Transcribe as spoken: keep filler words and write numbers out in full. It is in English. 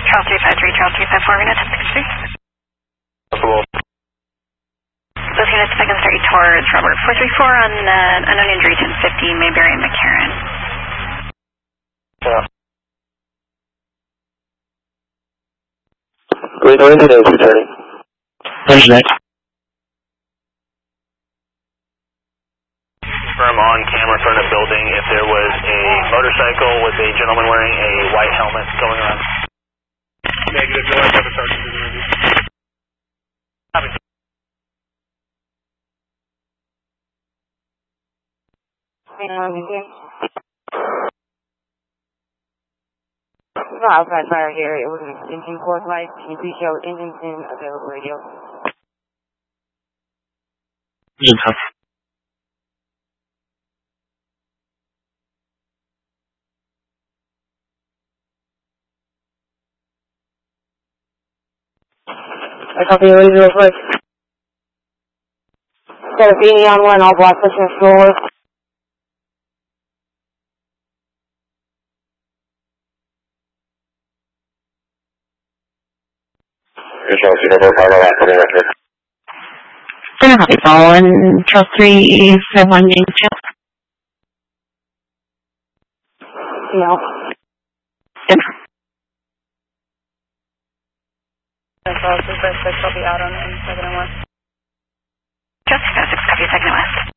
Charles three five three, Charles three five four, units six three. Possible. Those units second thirty towards Robert four three four on uh, unknown injury ten fifty, Mayberry and McCarran. Yeah. Great Orange is returning. President. Confirm on camera in front of the building if there was a motorcycle with a gentleman wearing a white helmet going around. Negative, no I haven't started to do the review. No, outside fire here. It was an engine force light. Can you please show engines in available radio? Engine top. I copy you real quick. Got a beanie on one, all black listeners forward. Charles, you know, Carlo, I'm coming right here. Copy, following Charles three five one, James Charles. No. Good. Charles three five six, I'll be out on second and west. Charles three five six, copy second and west.